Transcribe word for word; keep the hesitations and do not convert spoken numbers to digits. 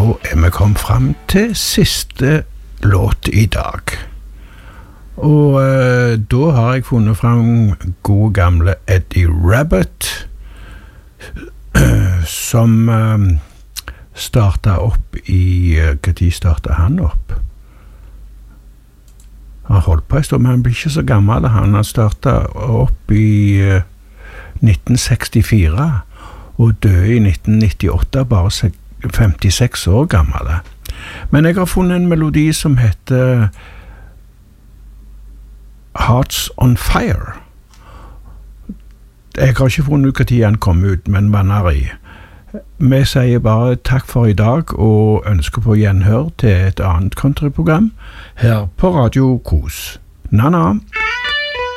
er vi kommet frem til siste låt i dag. Og uh, da har jeg funnet frem gode gamle Eddie Rabbitt, som uh, startet opp i... Uh, hva tid startet han opp? Han har holdt på en stund, men han blir ikke så gammel. Han har startet opp i uh, nitten sekstifire og døde i nitten nittiåtte, bare femtiseks år gammel. Men jeg har funnet en melodi som heter Hearts on Fire. Jeg har ikke funnet ut hva tid han kom ut, men vanner i. Vi sier bare takk for i dag, og ønsker på gjenhør til et annet countryprogram her på Radio Kos. Na-na!